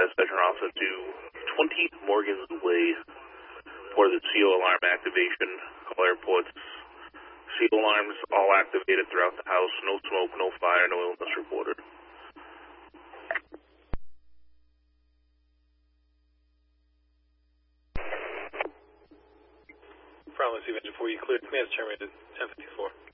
Special Officer to 20 Morgan's Way for the CO alarm activation. Call airports. CO alarms all activated throughout the house. No smoke, no fire, no illness reported. Problem, Steve Engine 4, you cleared. Command is terminated. 1054.